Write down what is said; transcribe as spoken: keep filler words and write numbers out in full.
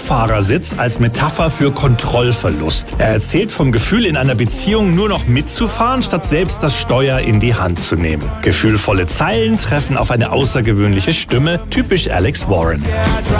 Beifahrersitz als Metapher für Kontrollverlust. Er erzählt vom Gefühl, in einer Beziehung nur noch mitzufahren, statt selbst das Steuer in die Hand zu nehmen. Gefühlvolle Zeilen treffen auf eine außergewöhnliche Stimme, typisch Alex Warren.